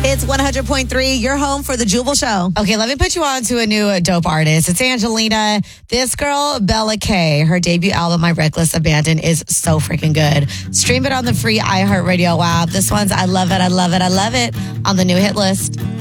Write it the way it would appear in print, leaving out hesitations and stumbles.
It's 100.3, your home for the Jubal Show. Okay, let me put you on to a new dope artist. It's Angelina. This girl, Bella K. Her debut album, My Reckless Abandon, is so freaking good. Stream it on the free iHeartRadio app. This one's I Love It, I Love It, I Love It on the new hit list.